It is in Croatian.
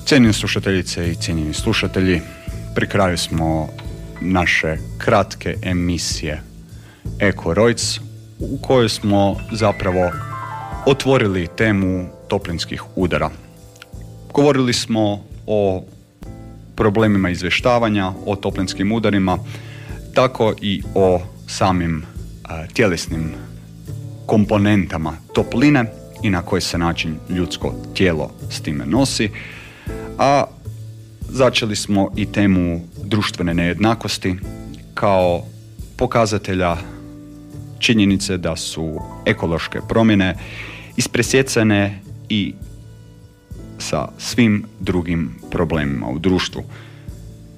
Cijenjene slušateljice i cijenjeni slušatelji, pri kraju smo naše kratke emisije Eko Rojc, u kojoj smo zapravo otvorili temu toplinskih udara. Govorili smo o problemima izvještavanja, o toplinskim udarima, tako i o samim tjelesnim komponentama topline i na koji se način ljudsko tijelo s time nosi. A začeli smo i temu društvene nejednakosti kao pokazatelja činjenice da su ekološke promjene ispresjecane i sa svim drugim problemima u društvu.